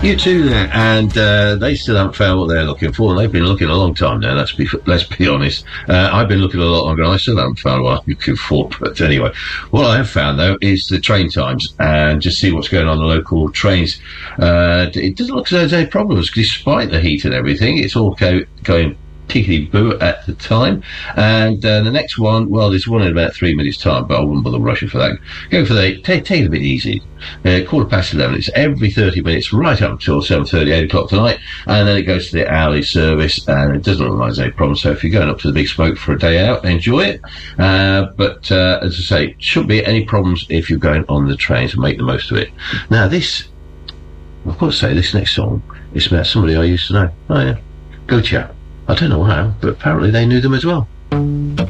You too there, and they still haven't found what they're looking for. They've been looking a long time now, let's be honest. I've been looking a lot longer, and I still haven't found what I'm looking for. But anyway, what I have found, though, is the train times, and just see what's going on the local trains. It doesn't look as though there's any problems, despite the heat and everything. It's all going tickety-boo at the time. And the next one, well, there's one in about 3 minutes' time, but I wouldn't bother rushing for that. Go for take it a bit easy. 11:15. It's every 30 minutes right up until 7:30, 8 o'clock tonight, and then it goes to the hourly service, and it doesn't look like there's any problem. So if you're going up to the Big Smoke for a day out, enjoy it. But as I say, shouldn't be any problems if you're going on the trains, and make the most of it. Now this, I've got to say, this next song is about somebody I used to know. Oh yeah, Go Chat. I don't know how, but apparently they knew them as well.